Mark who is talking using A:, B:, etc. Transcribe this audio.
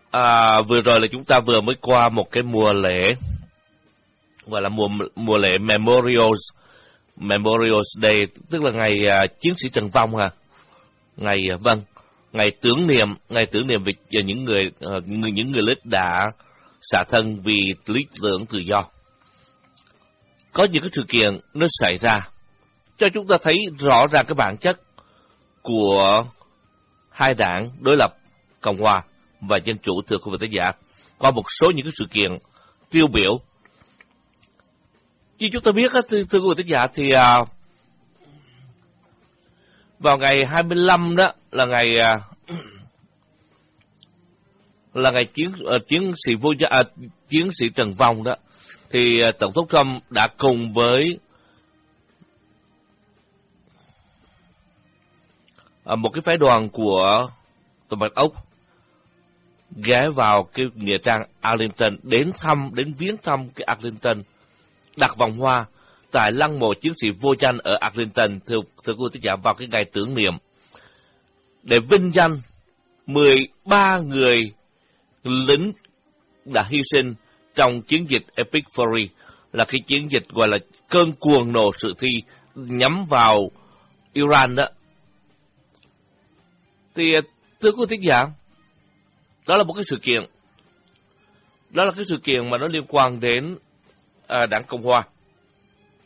A: Vừa rồi là chúng ta vừa mới qua một cái mùa lễ, gọi là mùa lễ Memorial Day, tức là ngày chiến sĩ Trần Vong ngày tưởng niệm về những người lính đã xả thân vì lý tưởng tự do. Có những cái sự kiện nó xảy ra cho chúng ta thấy rõ ràng cái bản chất của hai đảng đối lập, Cộng hòa và Dân chủ, thưa quý vị thính giả, qua một số những cái sự kiện tiêu biểu. Như chúng ta biết, thưa quý vị thính giả, thì vào ngày 25 đó là ngày chiến sĩ Trần Vong đó, thì Tổng thống Trump đã cùng với một cái phái đoàn của Tòa Bạch Ốc ghé vào cái nghĩa trang Arlington, đến viếng thăm cái Arlington, đặt vòng hoa tại lăng mộ chiến sĩ vô danh ở Arlington, thưa quý vị thính giả, vào cái ngày tưởng niệm để vinh danh 13 người lính đã hy sinh trong chiến dịch Epic Fury, là cái chiến dịch gọi là cơn cuồng nộ sử thi nhắm vào Iran đó. Thì thưa quý vị thính giả, đó là một cái sự kiện, mà nó liên quan đến đảng Cộng hòa.